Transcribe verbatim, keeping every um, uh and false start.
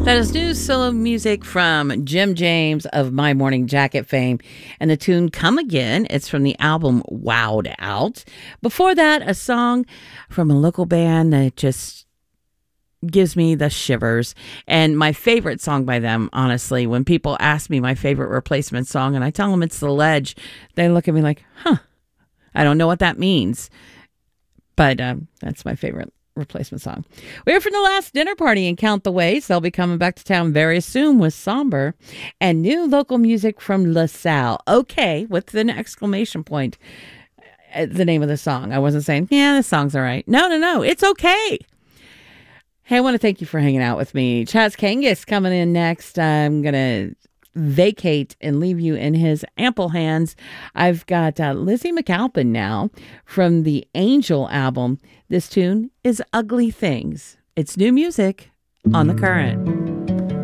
That is new solo music from Jim James of My Morning Jacket fame and the tune Come Again. It's from the album Wowed Out. Before that, a song from a local band that just gives me the shivers. And my favorite song by them, honestly, when people ask me my favorite replacement song and I tell them it's The Ledge, they look at me like, huh, I don't know what that means. But um, that's my favorite replacement song. We're from The Last Dinner Party and Count the Ways. They'll be coming back to town very soon with Somber and new local music from LaSalle. Okay, with an exclamation point. The name of the song. I wasn't saying, yeah, the song's all right. No, no, no. It's okay. Hey, I want to thank you for hanging out with me. Chaz Kangas coming in next. I'm going to vacate and leave you in his ample hands. I've got uh, Lizzie McAlpin now from the Angel album. This tune is Ugly Things. It's new music on The Current.